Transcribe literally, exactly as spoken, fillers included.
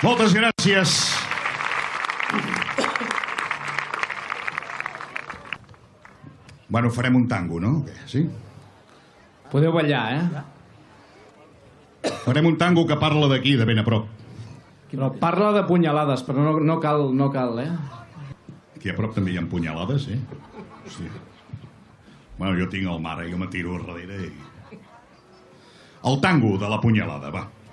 Moltes gràcies. Bueno, farem un tango, no? Sí? Podeu ballar, eh? Farem un tango que parla d'aquí, de ben a prop. Però parla de punyalades, però no, no cal, no cal, eh? Aquí a prop també hi ha punyalades, eh? Sí. Bueno, jo tinc el mare, jo me tiro a darrere i... El tango de la punyalada, va.